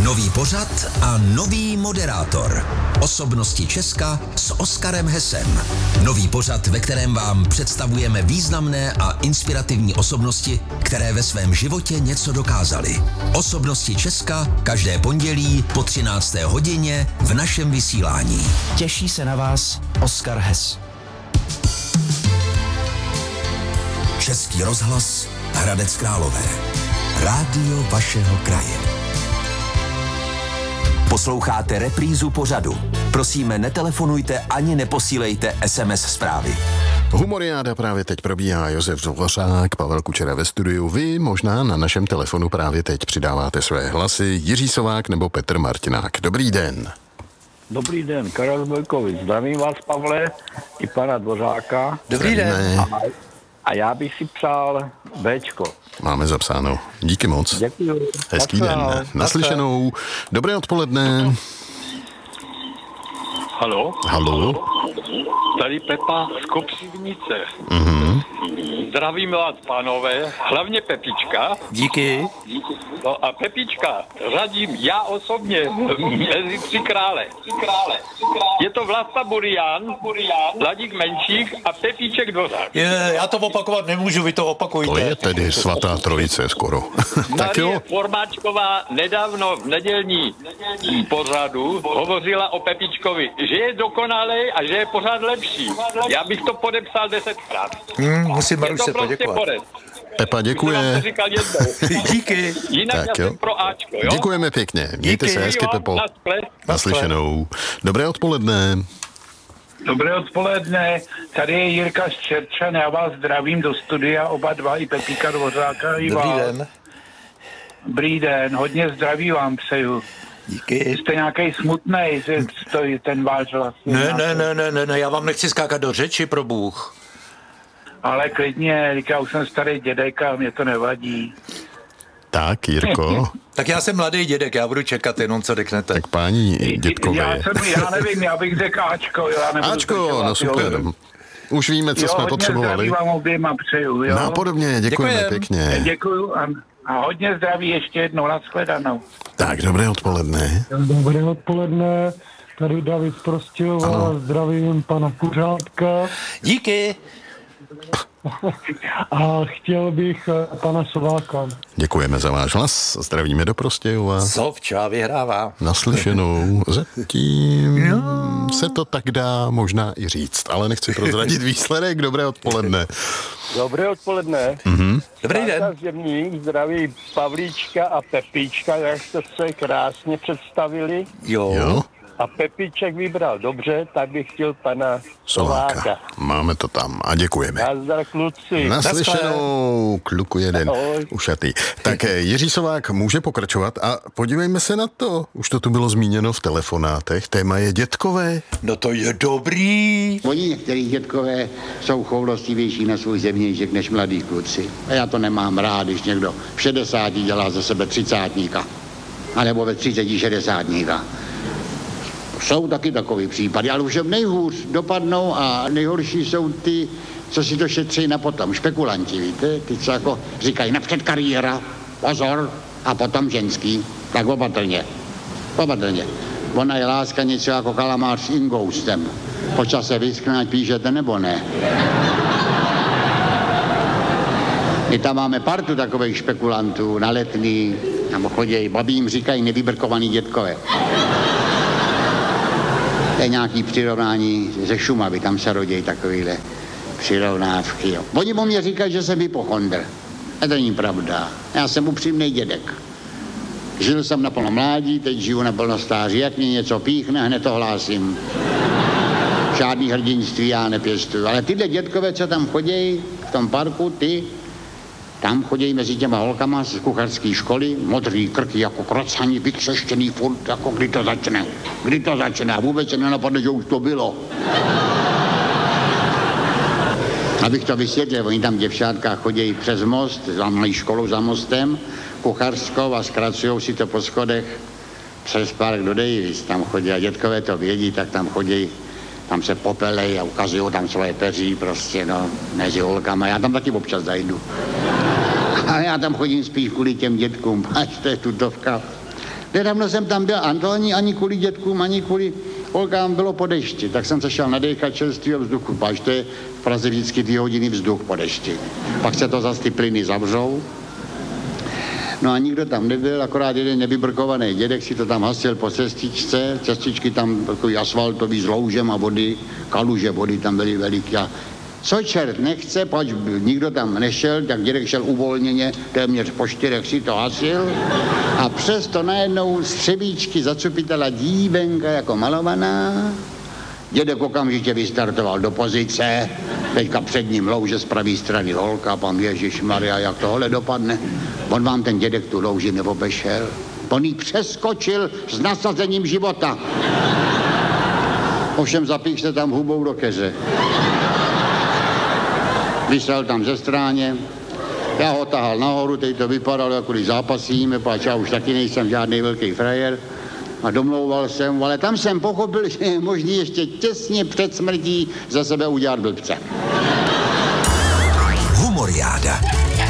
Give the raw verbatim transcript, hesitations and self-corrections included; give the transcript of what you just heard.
Nový pořad a nový moderátor. Osobnosti Česka s Oskarem Hesem. Nový pořad, ve kterém vám představujeme významné a inspirativní osobnosti, které ve svém životě něco dokázaly. Osobnosti Česka každé pondělí po třinácté hodině v našem vysílání. Těší se na vás Oskar Hes. Český rozhlas Hradec Králové. Rádio vašeho kraje. Posloucháte reprízu pořadu. Prosíme, netelefonujte ani neposílejte es em es zprávy. Humoriáda právě teď probíhá. Josef Dvořák, Pavel Kučera ve studiu. Vy možná na našem telefonu právě teď přidáváte své hlasy. Jiří Sovák nebo Petr Martinák. Dobrý den. Dobrý den, Karel Bojkovič. Zdravím vás, Pavle, i pana Dvořáka. Dobrý den. A, a já bych si přál Béčko. Máme zapsáno. Díky moc. Děkuji. Hezký den. Naslyšenou. Dobré odpoledne. Halo? Halo? Tady Pepa z Kopřivnice. Mhm. Zdravím vás, pánové. Hlavně Pepička. Díky. No a Pepička řadím já osobně mezi tři krále. Tři krále. Je to Vlasta Burian, Ladík Menšík a Pepíček Dvořák. Je, já to opakovat nemůžu, vy to opakujte. To je tedy svatá trojice skoro. Tak Marie jo. Formáčková nedávno v nedělní pořadu hovořila o Pepičkovi, že je dokonalý a že je pořád lepší. Já bych to podepsal desetkrát. Hmm, musím Je Maruš to se prostě poděkovat. porez. Pepa, Už jsem vám děkuje. to říkal jednou. Díky. Jinak Tak já jo. jsem pro Ačko, jo? Děkujeme pěkně. Mějte Díky. se hezky, Pepo. Naschle. Naslyšenou. Dobré odpoledne. Dobré odpoledne, tady je Jirka z Čerčan, já vás zdravím do studia, oba dva, i Pepíka Dvořáka, i Dobrý vás. den. Dobrý den, hodně zdraví vám přeju. Díky. Jste nějaký smutnej, že stojí ten váš vlastně. Ne, ne, ne, ne, ne, ne, já vám nechci skákat do řeči, pro Bůh. Ale klidně, říká, už jsem starý dědek a mě to nevadí. Tak, Jirko. Tak já jsem mladý dědek, já budu čekat jenom, co řeknete. Tak páni Já, dětkové. jsem, já nevím, já bych řekl Ačko, jo, já nebudu Ačko, zdržovat, no jo. super. Už víme, co Jo, jsme hodně potřebovali. zdraví vám oběma přeju, jo. No podobně, děkujeme Děkujem. pěkně. Děkuju a, a hodně zdraví ještě jednou, nashledanou. Tak, dobré odpoledne. Dobré odpoledne, tady David z Prostějova, zdravím pana Kuřátka Díky. a chtěl bych eh, pana Sováka. Děkujeme za váš hlas. Zdravíme do Prostějova. Sovča vyhrává. Naslyšenou. Zatím se to tak dá možná i říct, ale nechci prozradit výsledek. Dobré odpoledne. Dobré odpoledne. Mhm. Dobrý den. Páta Zemník, zdraví Pavlíčka a Pepíčka, jak jste se krásně představili. Jo. Jo? A Pepíček vybral dobře, tak bych chtěl pana Sováka. Sováka. Máme to tam a děkujeme. Nazdar, kluci. Naslyšenou, kluku jeden, Ahoj. ušatý. Tak eh, Jiří Sovák může pokračovat a podívejme se na to. Už to tu bylo zmíněno v telefonátech. Téma je dětkové. No to je dobrý. Oni některý dětkové jsou choulostivější na svůj zemějšek než mladí kluci. A já to nemám rád, když někdo v šedesáti dělá ze sebe třicátníka. A nebo ve třiceti šedesátníka. Jsou taky takový případy, ale už nejhůř dopadnou a nejhorší jsou ty, co si to šetří na potom. Špekulanti, víte? Ty, co jako říkají napřed kariéra, pozor, a potom ženský. Tak opatrně. Opatrně. Ona je láska něco jako kalamář s ingoustem. Po čase vyskne, ať píšete nebo ne. My tam máme partu takových špekulantů na Letný, nebo chodějí, babi jim říkají nevybrkovaný dětkové. To je nějaký přirovnání ze Šumavy, tam se rodí takovýhle přirovnávky. Jo. Oni mu mě říkají, že jsem hypochondr. A to není pravda. Já jsem upřímnej dědek. Žil jsem naplno mládí, teď žiju naplno stáří. Jak mě něco píchne, hned to hlásím. Žádný hrdinství já nepěstuju. Ale tyhle dětkové, co tam chodí v tom parku, ty, tam chodí mezi těma holkama z kucharské školy, modrý krky jako krocani, vykřeštěný furt, jako kdy to začne. Kdy to začne a vůbec se nenapadne, že už to bylo. Abych to vysvětlil, oni tam děvčátka chodí přes most, mají školu za mostem, kuchařskou a zkracujou si to po schodech přes park do Davis. Tam chodí a dětkové to vědí, tak tam chodí, tam se popelej a ukazují tam svoje peří prostě, no, mezi holkama. Já tam taky občas zajdu. Ale já tam chodím spíš kvůli těm dětkům, až to je tutovka. Nedávno jsem tam byl, a to ani, ani kvůli dětkům, ani kvůli holkám bylo po dešti, tak jsem se šel nadechat čerstvého vzduchu, páč to je v Praze vždycky dvě hodiny vzduch po dešti. Pak se to zase ty plyny zavřou. No a nikdo tam nebyl, akorát jeden nevybrkovaný dědek si to tam hasil po cestičce, cestičky tam takový asfaltový s loužem a vody, kaluže vody tam byly veliký. A co čert nechce, pač nikdo tam nešel, tak dědek šel uvolněně, téměř po čtyřech si to hasil a přesto najednou z třebíčky zacupitala dívenka jako malovaná. Dědek okamžitě vystartoval do pozice, teďka před ním louže z pravé strany holka, pan Ježišmarja, jak tohle dopadne. On vám ten dědek tu louži neobešel. On jí přeskočil s nasazením života. Ovšem zapích se tam hubou do keře. Vysel tam ze stráně, já ho tahal nahoru, teď to vypadalo, jako když zápasíme, páč já už taky nejsem žádný velký frajer. A domlouval jsem, ale tam jsem pochopil, že je možný ještě těsně před smrtí za sebe udělat blbce. Humoriáda.